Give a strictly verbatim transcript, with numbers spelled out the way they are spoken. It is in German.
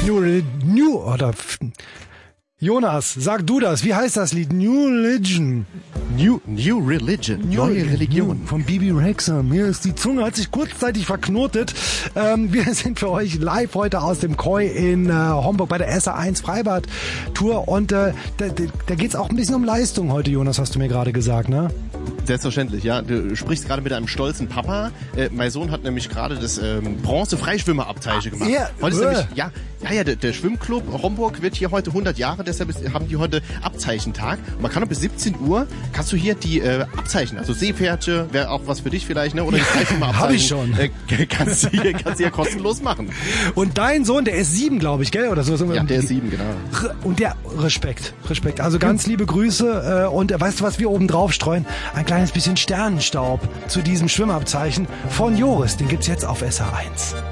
New, New, oder, Jonas, sag du das. Wie heißt das Lied? New Religion. New, New Religion. New Neue Religion. New, von Bibi Rexha. Mir ist die Zunge hat sich kurzzeitig verknotet. Ähm, wir sind für euch live heute aus dem Koi in äh, Homburg bei der S A eins Freibad Tour. Und äh, da, da geht's auch ein bisschen um Leistung heute, Jonas, hast du mir gerade gesagt, ne? Selbstverständlich, ja. Du sprichst gerade mit einem stolzen Papa. Äh, mein Sohn hat nämlich gerade das ähm, Bronze-Freischwimmer-Abteiche gemacht. Ja, heute ist äh. nämlich, ja, ja, ja, der, der Schwimmclub Homburg wird hier heute hundert Jahre, deshalb ist, haben die heute Abzeichentag. Und man kann noch bis siebzehn Uhr, kannst du hier die äh, Abzeichen, also Seepferdchen, wäre auch was für dich vielleicht, ne? Oder die Freischwimmer-Abzeichen. Hab ich schon. Äh, kannst du hier, kannst du hier kostenlos machen. Und dein Sohn, der ist sieben, glaube ich, gell? Oder so. Ja, der ist sieben, genau. Und der, Respekt, Respekt. Also ganz liebe Grüße. Äh, und äh, weißt du, was wir oben drauf streuen? Ein kleines bisschen Sternenstaub zu diesem Schwimmabzeichen von Joris. Den gibt's jetzt auf S A eins.